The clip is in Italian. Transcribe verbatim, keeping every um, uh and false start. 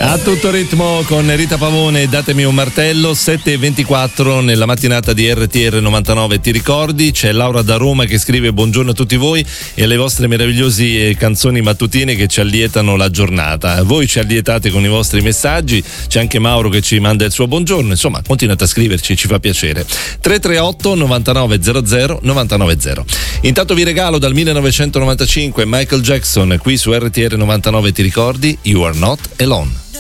A tutto ritmo con Rita Pavone, datemi un martello, sette e ventiquattro nella mattinata di R T R novantanove. Ti ricordi? C'è Laura da Roma che scrive buongiorno a tutti voi e alle vostre meravigliose canzoni mattutine che ci allietano la giornata. Voi ci allietate con i vostri messaggi, c'è anche Mauro che ci manda il suo buongiorno, insomma continuate a scriverci, ci fa piacere. tre tre otto novantanove zero zero novantanove zero. Intanto vi regalo dal millenovecentonovantacinque Michael Jackson qui su R T R novantanove. Ti ricordi? You Are Not Alone.